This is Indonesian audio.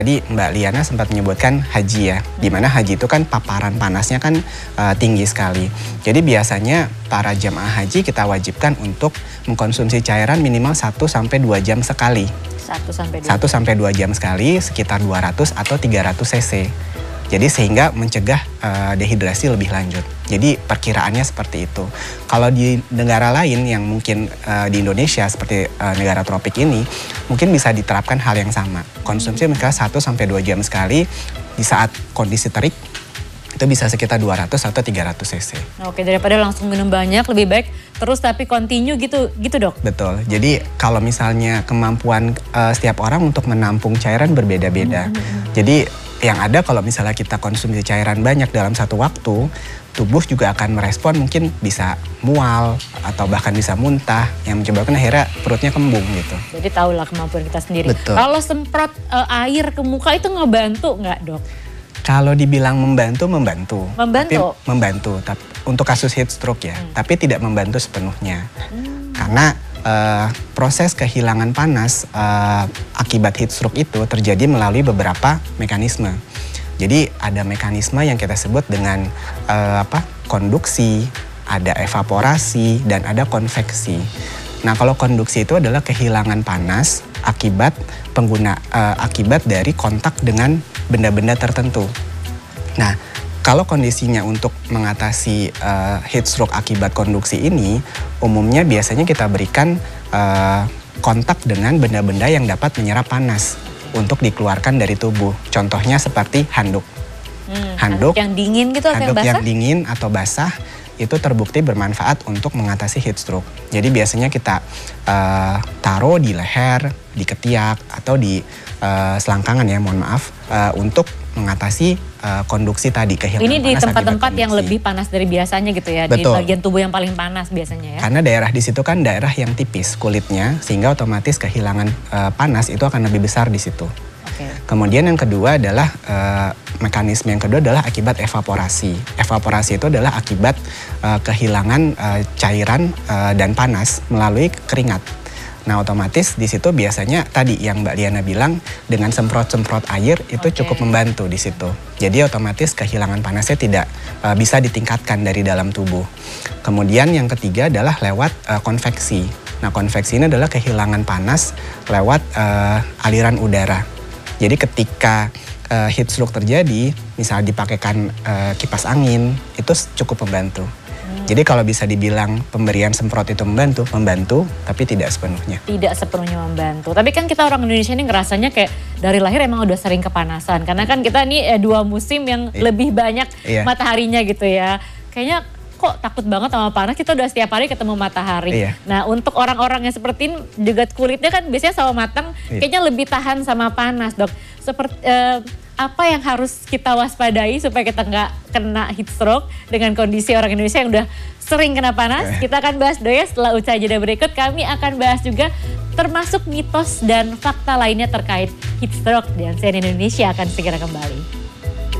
Jadi Mbak Liana sempat menyebutkan haji ya, di mana haji itu kan paparan panasnya kan tinggi sekali. Jadi biasanya para jamaah haji kita wajibkan untuk mengkonsumsi cairan minimal 1-2 jam sekali. 1-2 jam sekali, sekitar 200 atau 300 cc. Jadi sehingga mencegah dehidrasi lebih lanjut. Jadi perkiraannya seperti itu. Kalau di negara lain yang mungkin di Indonesia seperti negara tropik ini, mungkin bisa diterapkan hal yang sama. Konsumsi misalnya 1-2 jam sekali di saat kondisi terik, itu bisa sekitar 200 atau 300 cc. Oke, daripada langsung minum banyak, lebih baik terus tapi continue gitu dok? Betul, jadi kalau misalnya kemampuan setiap orang untuk menampung cairan berbeda-beda. Jadi yang ada kalau misalnya kita konsumsi cairan banyak dalam satu waktu, tubuh juga akan merespon, mungkin bisa mual atau bahkan bisa muntah yang menyebabkan akhirnya perutnya kembung gitu. Jadi tahulah kemampuan kita sendiri. Betul. Kalau semprot air ke muka itu ngebantu nggak dok? Kalau dibilang membantu. Tapi untuk kasus heat stroke ya, tapi tidak membantu sepenuhnya. Karena proses kehilangan panas akibat heat stroke itu terjadi melalui beberapa mekanisme. Jadi ada mekanisme yang kita sebut dengan konduksi, ada evaporasi, dan ada konveksi. Nah, kalau konduksi itu adalah kehilangan panas akibat akibat dari kontak dengan benda-benda tertentu. Nah, kalau kondisinya untuk mengatasi heat stroke akibat konduksi ini, umumnya biasanya kita berikan kontak dengan benda-benda yang dapat menyerap panas untuk dikeluarkan dari tubuh. Contohnya seperti handuk. Handuk yang dingin gitu atau yang basah? Yang dingin atau basah itu terbukti bermanfaat untuk mengatasi heat stroke. Jadi biasanya kita taruh di leher, di ketiak, atau di selangkangan ya, mohon maaf, untuk mengatasi konduksi tadi, kehilangan panas. Ini di tempat-tempat yang lebih panas dari biasanya gitu ya? Betul. Di bagian tubuh yang paling panas biasanya ya? Karena daerah di situ kan daerah yang tipis kulitnya, sehingga otomatis kehilangan panas itu akan lebih besar di situ. Kemudian yang kedua adalah mekanisme yang kedua adalah akibat evaporasi. Evaporasi itu adalah akibat kehilangan cairan dan panas melalui keringat. Nah, otomatis di situ biasanya tadi yang Mbak Liana bilang dengan semprot-semprot air itu cukup membantu di situ. Jadi otomatis kehilangan panasnya tidak bisa ditingkatkan dari dalam tubuh. Kemudian yang ketiga adalah lewat konveksi. Nah, konveksi ini adalah kehilangan panas lewat aliran udara. Jadi ketika heat stroke terjadi, misalnya dipakaikan kipas angin, itu cukup membantu. Jadi kalau bisa dibilang pemberian semprot itu membantu, tapi tidak sepenuhnya. Tidak sepenuhnya membantu. Tapi kan kita orang Indonesia ini ngerasanya kayak dari lahir emang udah sering kepanasan. Karena kan kita ini 2 musim yang lebih banyak mataharinya gitu ya. Kayaknya kok takut banget sama panas, kita udah setiap hari ketemu matahari. Nah, untuk orang-orang yang seperti ini juga kulitnya kan biasanya sawo matang, kayaknya lebih tahan sama panas, dok. Seperti apa yang harus kita waspadai supaya kita nggak kena heat stroke dengan kondisi orang Indonesia yang udah sering kena panas? Kita akan bahas dok ya setelah usaha jeda berikut. Kami akan bahas juga termasuk mitos dan fakta lainnya terkait heat stroke, dan CNN Indonesia akan segera kembali.